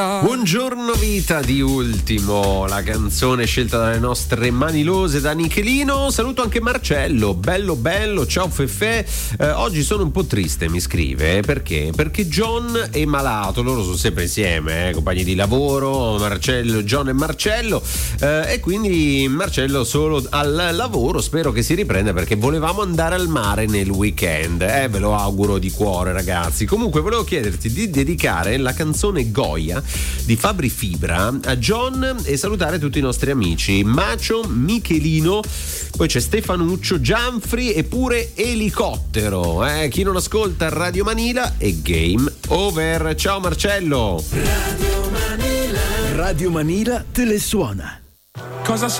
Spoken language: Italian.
Buongiorno vita di Ultimo, la canzone scelta dalle nostre manilose da Nichelino. Saluto anche Marcello, bello, ciao Feffè. Oggi sono un po' triste, mi scrive, perché John è malato, loro sono sempre insieme, compagni di lavoro, John e Marcello, e quindi Marcello solo al lavoro. Spero che si riprenda perché volevamo andare al mare nel weekend, ve lo auguro di cuore, ragazzi. Comunque volevo chiederti di dedicare la canzone Goya di Fabri Fibra a John e salutare tutti i nostri amici Macio, Michelino, poi c'è Stefanuccio, Gianfri e pure Elicottero. Chi non ascolta Radio Manila è game over. Ciao Marcello. Radio Manila te le suona. Cosa